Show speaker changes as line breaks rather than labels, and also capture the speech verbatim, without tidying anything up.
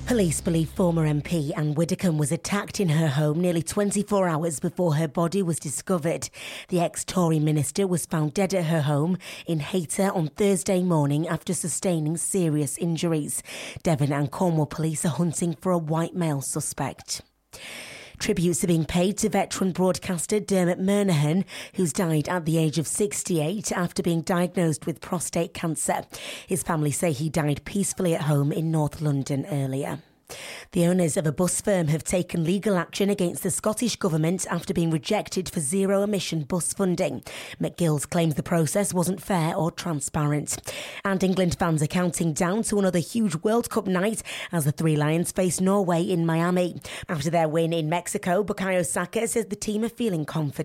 Police believe former M P Anne Widdecombe was attacked in her home nearly twenty-four hours before her body was discovered. The ex-Tory minister was found dead at her home in Hayter on Thursday morning after sustaining serious injuries. Devon and Cornwall police are hunting for a white male suspect. Tributes are being paid to veteran broadcaster Dermot Murnaghan, who's died at the age of sixty-eight after being diagnosed with prostate cancer. His family say he died peacefully at home in North London earlier. The owners of a bus firm have taken legal action against the Scottish Government after being rejected for zero-emission bus funding. McGill's claims the process wasn't fair or transparent. And England fans are counting down to another huge World Cup night as the Three Lions face Norway in Miami. After their win in Mexico, Bukayo Saka says the team are feeling confident.